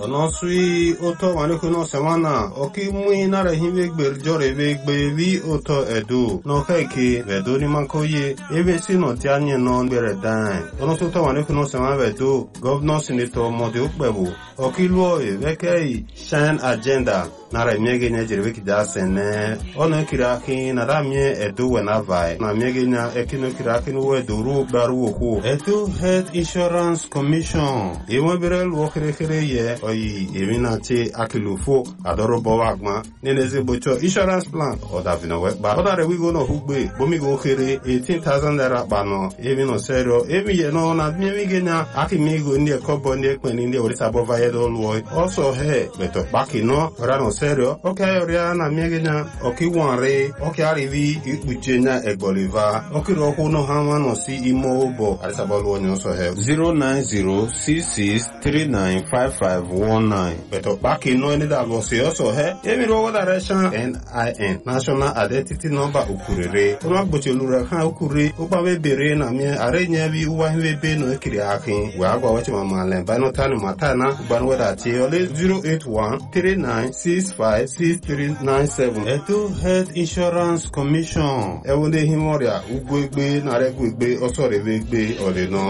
ono sui oto maniko no semana oki mui na rehive gber jore ve gbe vi oto edu no keke vedo ni mankoye ebe si no tianye no bere dan ono so to maniko no semana vedo governor senator mode ukbebu oki luo e veke shine agenda na remege nya jirwe kidasene ono kiraki na ramye edu wenavai na mege nya ekino kiraki no weduru baru oku edu health insurance commission ewe bere luo kere ye oyi eminati akilufo adorobo wagma neneze bocho insurance plan oda vino wekba oda re wigo no hugbe bomigo kere 18,000 naira bano emino serio emi ye no na mege nya akimigo ndi ekobo ndi ekweni ndi orisa bova yedo luo also he beto baki no rano serio okay oria na miegenya oki wanre oki arivi ikpuchenya egboliva oki roku no hama no si imo bo arisabolu onyo so he 09066395519 beto baki no ni da go si also he emi ro direction NIN national identity number ukurere ona gbochelu kan ukure upawe bere na mi arenya bi uwa hwebe no ekiri akin wa agwa wachi mama le bano tani matana banwe da ti ole 08139656397 eto health insurance commission ewonde himoria ugwegbe na regwegbe osorevegbe ole no